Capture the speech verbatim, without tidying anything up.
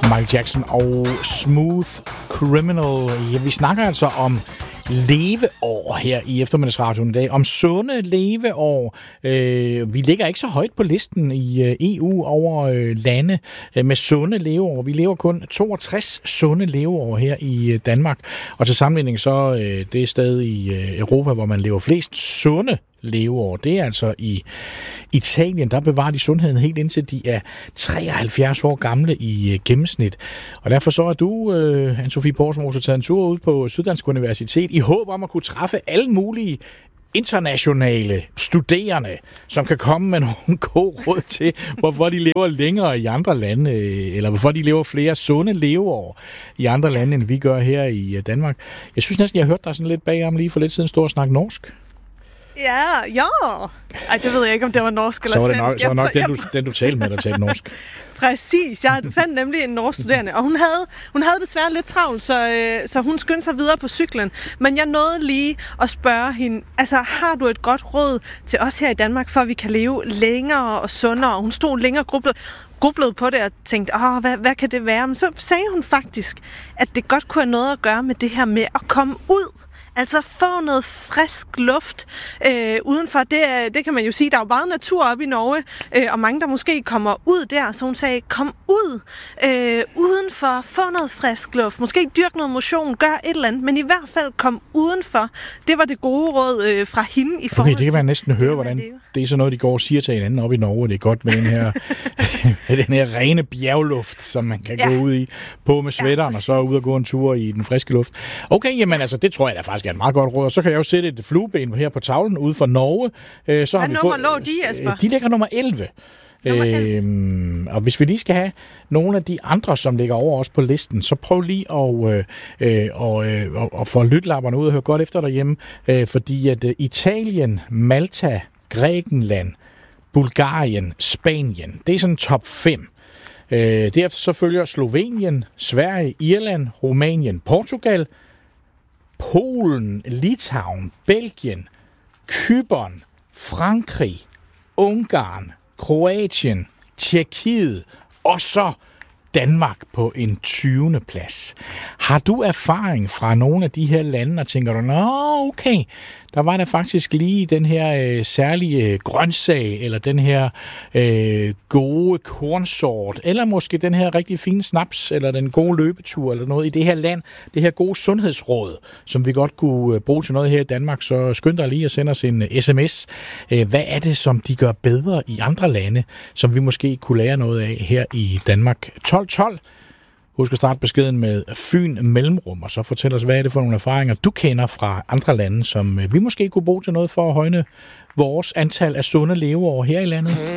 Michael Jackson og Smooth Criminal. Ja, vi snakker altså om leveår her i eftermiddagsradioen i dag. Om sunde leveår. Øh, vi ligger ikke så højt på listen i øh, E U over øh, lande øh, med sunde leveår. Vi lever kun toogtres sunde leveår her i øh, Danmark. Og til sammenligning så øh, det sted i øh, Europa, hvor man lever flest sunde leveår. Det er altså i Italien, der bevarer de sundheden helt indtil de er treoghalvfjerds år gamle i øh, gennemsnit. Og derfor så er du, øh, Anne-Sophie Porsmose, taget en tur ud på Syddansk Universitet i håb om at kunne træffe alle mulige internationale studerende, som kan komme med nogle gode råd til, hvorfor de lever længere i andre lande, eller hvorfor de lever flere sunde leveår i andre lande, end vi gør her i Danmark. Jeg synes næsten, jeg hørte dig sådan lidt bagom lige for lidt siden stå og snakke norsk. Ja, ja. Ej, det ved jeg ikke, om det var norsk eller så var det svensk. nok, så var nok den, du, den, du talte med, der talte norsk. Præcis. Jeg fandt nemlig en norsk studerende, og hun havde, hun havde desværre lidt travlt, så, øh, så hun skyndte sig videre på cyklen. Men jeg nåede lige at spørge hende, altså har du et godt råd til os her i Danmark, for at vi kan leve længere og sundere? Og hun stod længere grublet, grublet på det og tænkte, åh, hvad, hvad kan det være? Men så sagde hun faktisk, at det godt kunne have noget at gøre med det her med at komme ud. Altså få noget frisk luft øh, udenfor. Det, det kan man jo sige, der er jo meget natur oppe i Norge, øh, og mange, der måske kommer ud der. Så hun sagde, kom ud øh, udenfor, få noget frisk luft. Måske dyrke noget motion, gør et eller andet, men i hvert fald kom udenfor. Det var det gode råd øh, fra hende i forhold til... Okay, det kan man næsten høre, hvordan det er sådan noget, de går og siger til hinanden oppe i Norge. Det er godt med den her, med den her rene bjergluft, som man kan ja. gå ud i på med sweateren, ja, og så ud og gå en tur i den friske luft. Okay, jamen altså, det tror jeg da faktisk er et meget godt råd. Og så kan jeg jo sætte et flueben her på tavlen ude for Norge. Øh, så Hvad har vi nummer fået, lå de, Jesper? De ligger nummer elleve. Nummer elleve. Øhm, og hvis vi lige skal have nogle af de andre, som ligger over os på listen, så prøv lige at, øh, øh, og, øh, og få lytlapperne ud og høre godt efter derhjemme. Øh, fordi at øh, Italien, Malta, Grækenland, Bulgarien, Spanien, det er sådan top fem. Øh, derefter så følger Slovenien, Sverige, Irland, Rumænien, Portugal, Polen, Litauen, Belgien, Cypern, Frankrig, Ungarn, Kroatien, Tjekkiet og så Danmark på en tyvende plads. Har du erfaring fra nogle af de her lande, og tænker du, nå okay, der var der faktisk lige den her øh, særlige øh, grøntsag, eller den her øh, gode kornsort, eller måske den her rigtig fine snaps, eller den gode løbetur, eller noget i det her land, det her gode sundhedsråd, som vi godt kunne øh, bruge til noget her i Danmark, så skynd dig lige at sende os en uh, sms. Øh, hvad er det, som de gør bedre i andre lande, som vi måske kunne lære noget af her i Danmark? tolv tolv. Husk at starte beskeden med Fyn Mellemrum, og så fortæl os, hvad er det for nogle erfaringer, du kender fra andre lande, som vi måske kunne bruge til noget for at højne vores antal af sunde leveår her i landet.